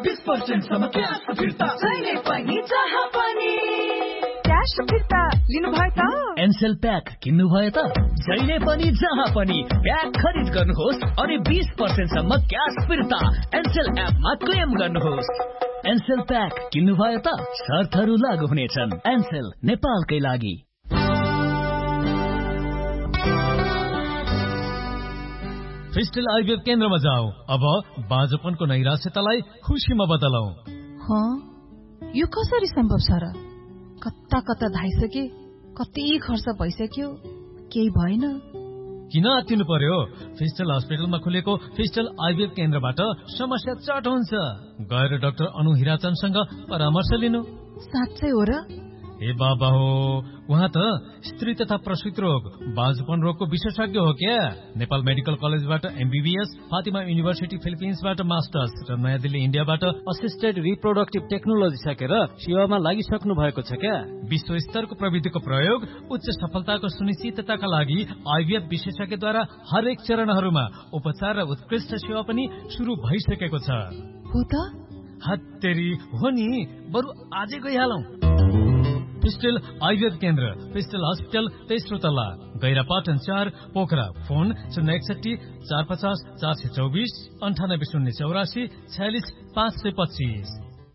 20% सम्म क्यास फिर्ता जहिले पनि जहाँ पनि क्यास फिर्ता लिनुभयो त एनसेल प्याक किन्नुभयो त जहिले पनि जहाँ पनि प्याक खरिद गर्नुहोस् अनि 20% सम्म क्यास फिर्ता एनसेल एपमा क्लेम गर्नुहोस्। एनसेल प्याक किन्नुभयो त शर्तहरू लागू हुनेछन्। एनसेल नेपालकै लागि। फिस्टल आइभीएफ केन्द्रमा जाऊ। अब बाँझोपनको नैराश्यतालाई खुसीमा बदलौ। यो कसरी सम्भव छ र? कता कता धाइसके, कति खर्च भइसक्यो, केही भएन। किन आत्तिनु पर्यो? फिस्टल हस्पिटलमा खुलेको फिस्टल आइभीएफ केन्द्रबाट समस्या चट हुन्छ। गएर डाक्टर अनु हिराचन्दसँग परामर्श लिनु। साँच्चै हो र? ए बाबा हो, उहाँ त स्त्री तथा प्रसूति रोग बाँझोपन रोगको विशेषज्ञ हो क्या। नेपाल मेडिकल कलेजबाट एमबीबीएस, फातिमा युनिभर्सिटी फिलिपिन्सबाट मास्टर्स र नयाँ दिल्ली इन्डियाबाट असिस्टेड रिप्रोडक्टिभ टेक्नोलोजी सकेर सेवामा लागिसक्नु भएको छ क्या। विश्व स्तरको प्रविधिको प्रयोग उच्च सफलताको सुनिश्चितताका लागि आइभीएफ विशेषज्ञद्वारा हरेक चरणहरूमा उपचार र उत्कृष्ट सेवा पनि सुरु भइसकेको छ। हो त? हत्तेरी हो नि, बरु आजै गइहालौं। फिस्टल आइभीएफ केन्द्र, फिस्टल हस्पिटल, तेस्रो तल्ला, गैरापाटन 4, Pokhara. Phone 061 450 424 98 084 46 525।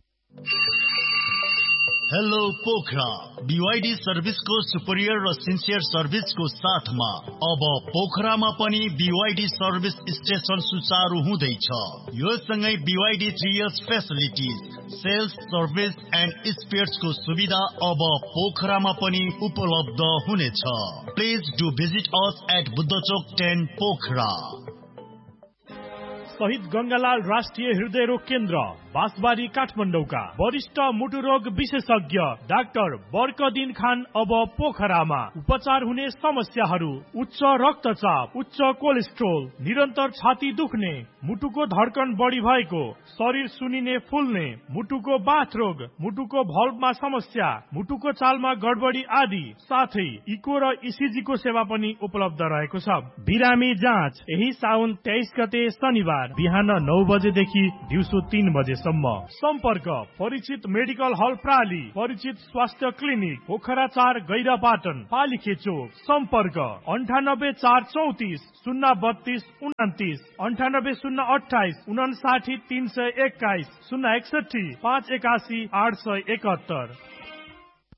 Hello Pokhara, BYD सर्भिसको superior र सिन्सियर सर्भिसको साथमा अब पोखरामा पनि बीवाईडी सर्भिस स्टेशन सुचारू हुँदैछ। यो सँगै BYD 3 years facilities, sales, service and स्पेयर्सको सुविधा अब पोखरामा पनि उपलब्ध हुनेछ। Please do visit us at बुद्धचोक 10 Pokhara. शहीद गंगालाल राष्ट्रिय हृदय रोग केन्द्र, बाँसबारी, काठमाडौँका वरिष्ठ मुटु रोग विशेषज्ञ डाक्टर बर्कदिन खान अब पोखरामा। उपचार हुने समस्याहरू: उच्च रक्तचाप, उच्च कोलेस्ट्रोल, निरन्तर छाती दुख्ने, मुटुको धड्कन बढी भएको, शरीर सुनिने फुल्ने, मुटुको बाथ रोग, मुटुको भल्भमा समस्या, मुटुको चालमा गडबडी आदि, साथै इको र इसिजी को सेवा पनि उपलब्ध रहेको छ। बिरामी जाँच यही साउन 23 गते शनिबार बिहान 9 बजेदेखि दिउँसो 3 बजेसम्म। सम्पर्क परिचित मेडिकल हल प्राली, परिचित स्वास्थ्य क्लिनिक पोखरा 4 गैरापाटन, पालिखे चोक। सम्पर्क 98 434 032 29, 98 028 59 321, 061 581 871।